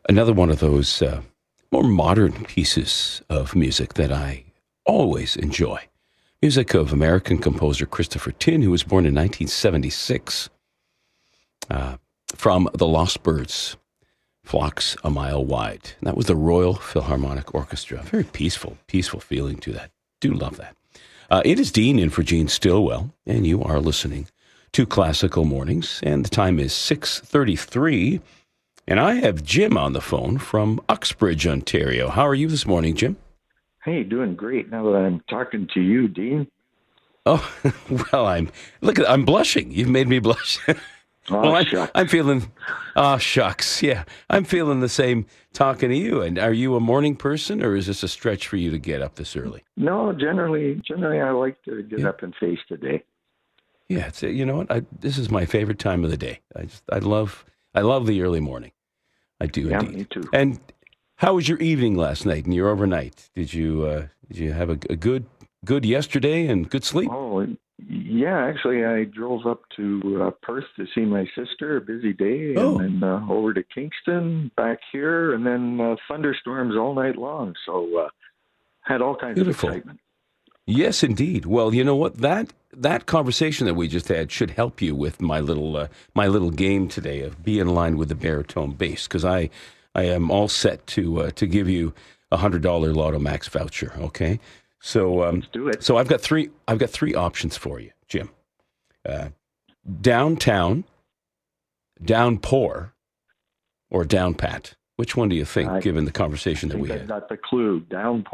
Another one of those more modern pieces of music that I always enjoy. Music of American composer Christopher Tin, who was born in 1976, from the Lost Birds, Flocks a Mile Wide. And that was the Royal Philharmonic Orchestra. Very peaceful feeling to that. Do love that. It is Dean in for Gene Stillwell, and you are listening to Classical Mornings, and the time is 6:33. And I have Jim on the phone from Uxbridge, Ontario. How are you this morning, Jim? Hey, doing great. Now that I'm talking to you, Dean. Oh, well, I'm blushing. You've made me blush. Oh, shucks. I'm feeling, shucks. Yeah, I'm feeling the same talking to you. And are you a morning person, or is this a stretch for you to get up this early? No, generally, I like to get up and face the day. Yeah, you know what? This is my favorite time of the day. I love the early morning. I do Yeah, indeed. me too. And how was your evening last night and your overnight? Did you have a good yesterday and good sleep? Oh, yeah. Actually, I drove up to Perth to see my sister. A busy day, and then over to Kingston, back here, and then thunderstorms all night long. So had all kinds Beautiful. of excitement. Yes, indeed. Well, you know what? That conversation that we just had should help you with my little game today of be in line with the baritone bass, because I am all set to give you $100 Lotto Max voucher. Okay, so Let's do it. So I've got three options for you, Jim. Downtown, downpour, or down pat. Which one do you think, given the conversation that we I had? got the clue. Down.